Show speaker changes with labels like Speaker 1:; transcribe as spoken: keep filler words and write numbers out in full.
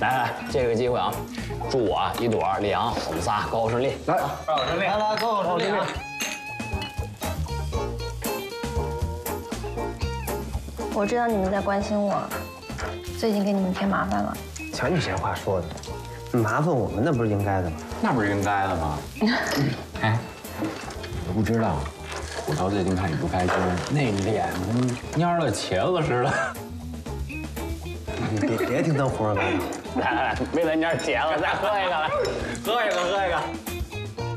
Speaker 1: 来来，借个机会啊，祝我一朵、李阳，我们仨高考顺利。
Speaker 2: 来，
Speaker 1: 高考顺利，
Speaker 2: 来来，高考顺利啊！
Speaker 3: 我知道你们在关心我，最近给你们添麻烦了。
Speaker 2: 瞧你这话说的，麻烦我们那不是应该的吗？
Speaker 4: 那不是应该的吗？哎，我不知道，我到最近看你不开心，那脸跟蔫了茄子似的。
Speaker 2: 你别别听他胡说八道。
Speaker 1: 来来来，为了你点茄子，再喝一个，来，喝一个，喝一个。